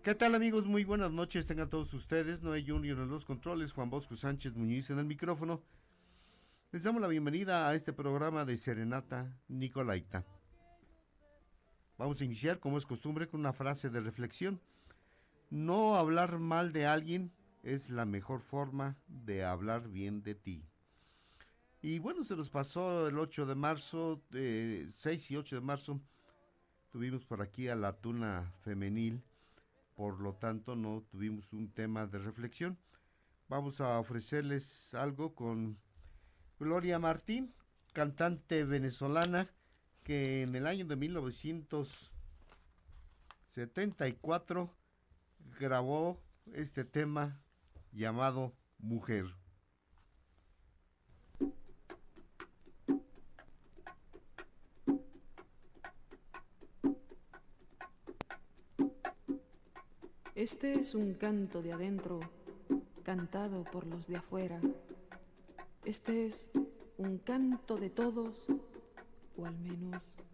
¿Qué tal, amigos? Muy buenas noches, tengan todos ustedes. Noé Junior en los controles, Juan Bosco Sánchez Muñiz en el micrófono. Les damos la bienvenida a este programa de Serenata Nicolaita. Vamos a iniciar, como es costumbre, con una frase de reflexión. No hablar mal de alguien es la mejor forma de hablar bien de ti. Y bueno, se nos pasó el 8 de marzo, 6 y 8 de marzo, tuvimos por aquí a la tuna femenil. Por lo tanto, no tuvimos un tema de reflexión. Vamos a ofrecerles algo con Gloria Martín, cantante venezolana, que en el año de 1974 grabó este tema llamado Mujer. Este es un canto de adentro, cantado por los de afuera. Este es un canto de todos, o al menos